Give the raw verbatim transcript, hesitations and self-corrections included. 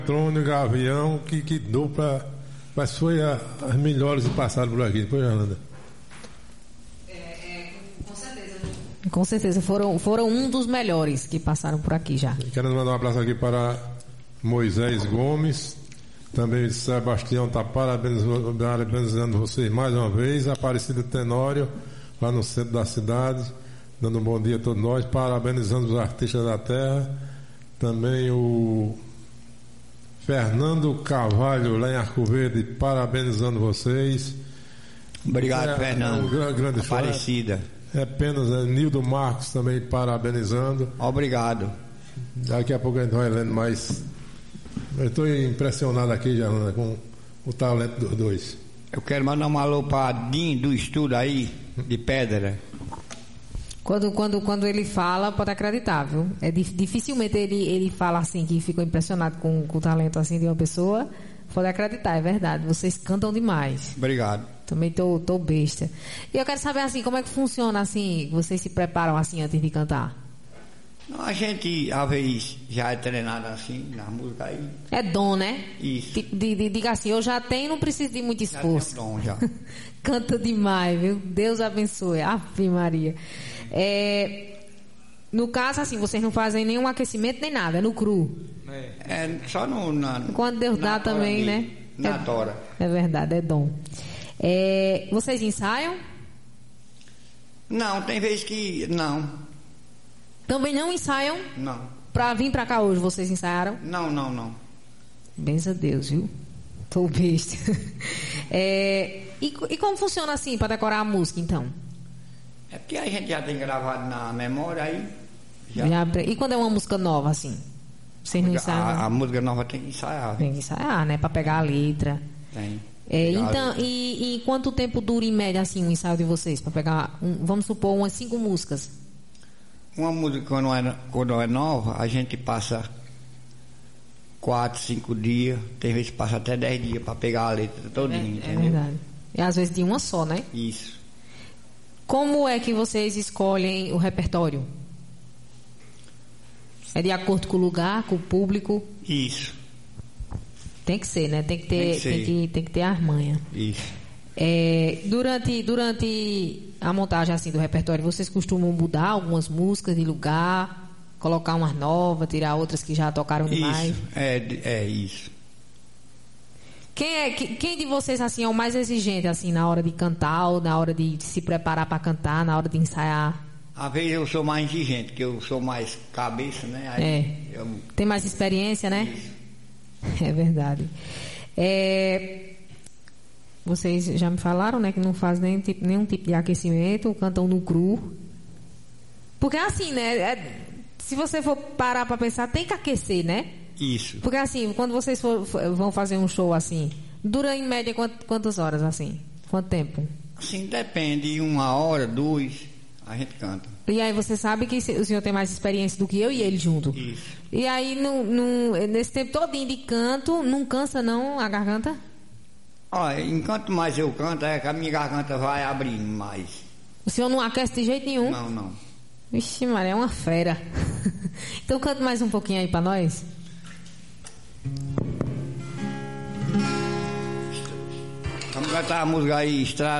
Trônio, Gavião, que, que dupla, mas foi a, as melhores que passaram por aqui, depois Ananda. É, é, com certeza. Com certeza, foram, foram um dos melhores que passaram por aqui já. Quero mandar um abraço aqui para Moisés Gomes, também Sebastião está parabenizando, parabenizando vocês mais uma vez, Aparecida Tenório, lá no centro da cidade, dando um bom dia a todos nós, parabenizando os artistas da terra, também o Fernando Carvalho, lá em Arco Verde, parabenizando vocês. Obrigado, é, Fernando. É um grande Aparecida. É apenas é, Nildo Marcos também parabenizando. Obrigado. Daqui a pouco a gente vai lendo mais. Eu estou impressionado aqui, Jananda, com o talento dos dois. Eu quero mandar um alô para Dinho do estúdio aí, de Pedra. Quando, quando, quando ele fala, pode acreditar, viu? É, dificilmente ele, ele fala assim, que ficou impressionado com, com o talento assim de uma pessoa. Pode acreditar, é verdade. Vocês cantam demais. Obrigado. Também tô, tô besta. E eu quero saber assim, como é que funciona assim, vocês se preparam assim antes de cantar? Não, a gente, às vezes, já é treinado assim, na música aí. É dom, né? Isso. Tipo, de, de, diga assim, eu já tenho, não preciso de muito esforço. Já tenho dom, já. Canta demais, viu? Deus abençoe. Ave Maria. É, no caso, assim, vocês não fazem nenhum aquecimento nem nada, é no cru. É, é só no... Na, Quando Deus dá também, mesmo, né? Na é, tora. É verdade, é dom. É, vocês ensaiam? Não, tem vezes que... Não. Também não ensaiam? Não. Pra vir pra cá hoje, vocês ensaiaram? Não, não, não. Benza a Deus, viu? Tô besta. É, e, e como funciona assim, pra decorar a música, então? É porque a gente já tem gravado na memória aí. Já. Já, e quando é uma música nova, assim? Vocês não ensaiam? A, a música nova tem que ensaiar. Tem que ensaiar, né? Pra pegar a letra. Tem. É, então, e, e quanto tempo dura em média, assim, um ensaio de vocês? Pra pegar, um, vamos supor, umas cinco músicas. Uma música quando é, quando é nova, a gente passa quatro, cinco dias, tem vezes que passa até dez dias pra pegar a letra todinha, é, entendeu? É verdade. E às vezes de uma só, né? Isso. Como é que vocês escolhem o repertório? É de acordo com o lugar, com o público? Isso. Tem que ser, né? Tem que ter, Tem que ser. tem que, tem que ter a manha. Isso. É, durante, durante a montagem assim do repertório, vocês costumam mudar algumas músicas de lugar, colocar umas novas, tirar outras que já tocaram demais? Isso. É, é isso. Quem, é, quem de vocês assim é o mais exigente assim na hora de cantar ou na hora de se preparar para cantar, na hora de ensaiar? Às vezes eu sou mais exigente, que eu sou mais cabeça, né? Aí É. eu... Tem mais experiência, né? Isso. É verdade. É, vocês já me falaram, né, que não fazem nenhum tipo, nenhum tipo de aquecimento, cantam no cru. Porque assim, né? É, se você for parar para pensar, tem que aquecer, né? Isso. Porque assim, quando vocês for, vão fazer um show assim, dura em média quantas, quantas horas assim? Quanto tempo? Assim, depende, uma hora, duas, a gente canta. E aí você sabe que o senhor tem mais experiência do que eu e ele junto. Isso. E aí, no, no, nesse tempo todinho de canto, não cansa não a garganta? Olha, enquanto mais eu canto, é que a minha garganta vai abrindo mais. O senhor não aquece de jeito nenhum? Não, não. Vixe, Maria, é uma fera. Então canta mais um pouquinho aí pra nós. Vamos cantar a música aí, Estrada.